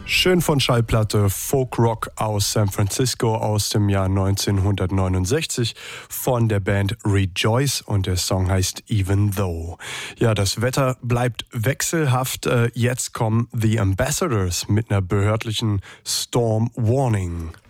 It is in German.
Schön von Schallplatte Folk Rock aus San Francisco aus dem Jahr 1969 von der Band Rejoice und der Song heißt Even Though. Ja, das Wetter bleibt wechselhaft. Jetzt kommen The Ambassadors mit einer behördlichen Storm Warning.